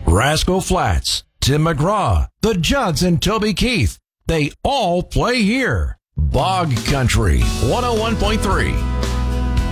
Rascal Flats, Tim McGraw, the Judds and Toby Keith. They all play here. Bog Country 101.3.